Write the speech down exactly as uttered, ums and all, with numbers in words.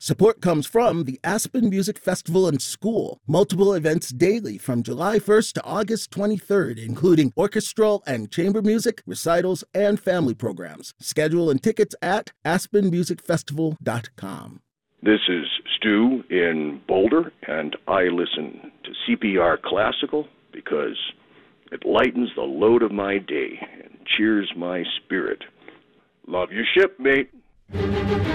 Support comes from the Aspen Music Festival and School. Multiple events daily from July first to August twenty-third, including orchestral and chamber music, recitals, and family programs. Schedule and tickets at aspen music festival dot com. This is Stu in Boulder, and I listen to C P R Classical because it lightens the load of my day and cheers my spirit. Love your ship, mate.